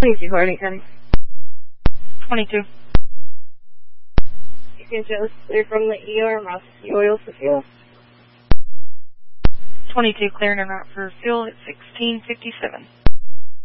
22 Harding County. 22. You can just clear from the ER, Emergency oils for fuel. 22, clearing en route for fuel at 1657.